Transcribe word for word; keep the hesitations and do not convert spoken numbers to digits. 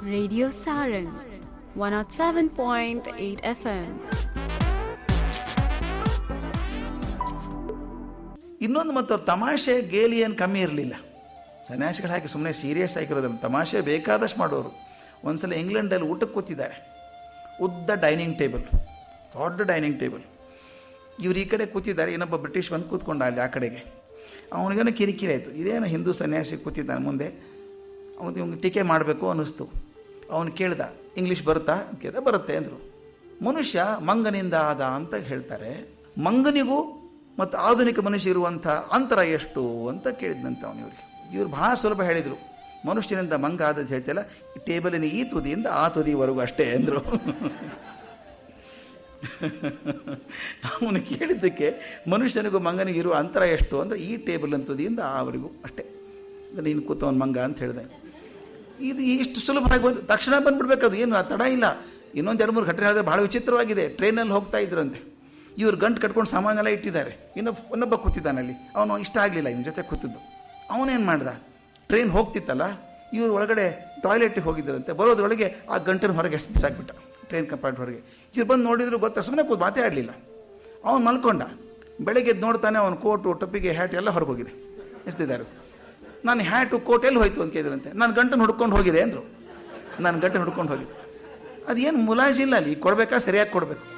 Radio Sarang one oh seven point eight F M. ಇನ್ನೊಂದು ಮತ್ತು ಅವ್ರ ತಮಾಷೆ ಗೇಲಿ ಏನು ಕಮ್ಮಿ ಇರಲಿಲ್ಲ. ಸನ್ಯಾಸಿಗಳು ಹಾಕಿ ಸುಮ್ಮನೆ ಸೀರಿಯಸ್ ಆಗಿರೋದಿಲ್ಲ, ತಮಾಷೆ ಬೇಕಾದಷ್ಟು ಮಾಡೋರು. ಒಂದು ಸಲ ಇಂಗ್ಲೆಂಡಲ್ಲಿ ಊಟಕ್ಕೆ ಕೂತಿದ್ದಾರೆ. ಉದ್ದ ಡೈನಿಂಗ್ ಟೇಬಲ್, ದೊಡ್ಡ ಡೈನಿಂಗ್ ಟೇಬಲ್. ಇವ್ರು ಈ ಕಡೆ ಕೂತಿದ್ದಾರೆ, ಇನ್ನೊಬ್ಬ ಬ್ರಿಟಿಷ್ ಬಂದು ಕೂತ್ಕೊಂಡ ಅಲ್ಲಿ ಆ ಕಡೆಗೆ. ಅವನಿಗೇನೋ ಕಿರಿಕಿರಿ ಆಯಿತು, ಇದೇನು ಹಿಂದೂ ಸನ್ಯಾಸಿ ಕೂತಿದ್ದಾನೆ ಮುಂದೆ, ಅವನು ಇವ್ನಿಗೆ ಟೀಕೆ ಮಾಡಬೇಕು ಅನ್ನಿಸ್ತು. ಅವನು ಕೇಳ್ದ, ಇಂಗ್ಲೀಷ್ ಬರುತ್ತಾ ಕೇಳ್ದ. ಬರುತ್ತೆ ಅಂದರು. ಮನುಷ್ಯ ಮಂಗನಿಂದ ಆದ ಅಂತ ಹೇಳ್ತಾರೆ, ಮಂಗನಿಗೂ ಮತ್ತು ಆಧುನಿಕ ಮನುಷ್ಯ ಇರುವಂಥ ಅಂತರ ಎಷ್ಟು ಅಂತ ಕೇಳಿದ್ನಂತ ಅವನು. ಇವ್ರಿಗೆ ಇವ್ರು ಭಾಳ ಸುಲಭ ಹೇಳಿದರು, ಮನುಷ್ಯನಿಂದ ಮಂಗ ಆದದ್ದು ಹೇಳ್ತಿಲ್ಲ, ಟೇಬಲಿನ ಈ ತುದಿಯಿಂದ ಆ ತುದಿವರೆಗೂ ಅಷ್ಟೇ ಅಂದರು. ಅವನು ಕೇಳಿದ್ದಕ್ಕೆ ಮನುಷ್ಯನಿಗೂ ಮಂಗನಿಗೆ ಇರುವ ಅಂತರ ಎಷ್ಟು ಅಂದರೆ ಈ ಟೇಬಲಿನ ತುದಿಯಿಂದ ಆವರೆಗೂ ಅಷ್ಟೇ, ನೀನು ಕೂತವನು ಮಂಗ ಅಂತ ಹೇಳಿದೆ. ಇದು ಇಷ್ಟು ಸುಲಭವಾಗಿ ಬಂದು ತಕ್ಷಣ ಬಂದುಬಿಡ್ಬೇಕದು, ಏನು ತಡ ಇಲ್ಲ. ಇನ್ನೊಂದು ಎರಡು ಮೂರು ಘಟನೆ ಆದರೆ ಭಾಳ ವಿಚಿತ್ರವಾಗಿದೆ. ಟ್ರೈನಲ್ಲಿ ಹೋಗ್ತಾ ಇದ್ರಂತೆ, ಇವ್ರು ಗಂಟು ಕಟ್ಕೊಂಡು ಸಾಮಾನೆಲ್ಲ ಇಟ್ಟಿದ್ದಾರೆ, ಇನ್ನೊಬ್ಬ ಇನ್ನೊಬ್ಬ ಕೂತಿದ್ದಾನಲ್ಲಿ. ಅವನು ಇಷ್ಟ ಆಗಲಿಲ್ಲ ಇವನ ಜೊತೆ ಕೂತಿದ್ದು. ಅವನೇನು ಮಾಡ್ದ, ಟ್ರೈನ್ ಹೋಗ್ತಿತ್ತಲ್ಲ, ಇವ್ರು ಒಳಗಡೆ ಟಾಯ್ಲೆಟಿಗೆ ಹೋಗಿದ್ದರಂತೆ. ಬರೋದ್ರೊಳಗೆ ಆ ಗಂಟನ ಹೊರಗೆ ಎಷ್ಟು ಬಿಸಾಕ್ಬಿಟ್ಟ, ಟ್ರೈನ್ ಕಂಪಾರ್ಟ್ ಹೊರಗೆ. ಇವ್ರು ಬಂದು ನೋಡಿದ್ರು ಗೊತ್ತಾ, ಸುಮ್ಮನೆ ಕೂತು ಮಾತೇ ಆಡಲಿಲ್ಲ. ಅವನು ಮಲ್ಕೊಂಡ. ಬೆಳಗ್ಗೆ ಎದ್ದು ನೋಡ್ತಾನೆ, ಅವನ ಕೋಟು ಟೊಪ್ಪಿಗೆ ಹ್ಯಾಟ್ ಎಲ್ಲ ಹೊರಗೆ ಹೋಗಿದೆ. ಎಸ್ತಿದ್ದಾರೆ. ನಾನು ಹ್ಯಾಟು ಕೋಟ್ ಎಲ್ಲಿ ಹೋಯ್ತು ಅಂತ ಕೇಳಿದ್ರಂತೆ. ನಾನು ಗಂಟನ್ನು ಹುಡ್ಕೊಂಡು ಹೋಗಿದೆ ಅಂದರು. ನಾನು ಗಂಟನ್ನು ಹುಡ್ಕೊಂಡು ಹೋಗಿದೆ. ಅದೇನು ಮುಲಾಜಿಲ್ಲ ಅಲ್ಲಿ, ಕೊಡಬೇಕಾ ಸರಿಯಾಗಿ ಕೊಡಬೇಕು.